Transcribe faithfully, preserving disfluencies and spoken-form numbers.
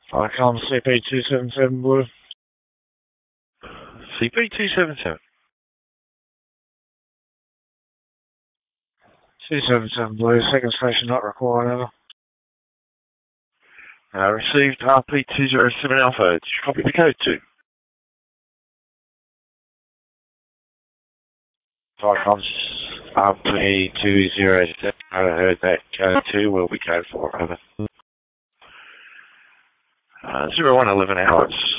I can't C P two seven seven, boy. C P two seven seven. two seven seven, boy. Second station not required, ever. Uh, received R P two zero seven Alpha. Did you copy the code to? Viacom's R P two zero seven. I heard that code two will be code four, over. Uh, zero one eleven hours.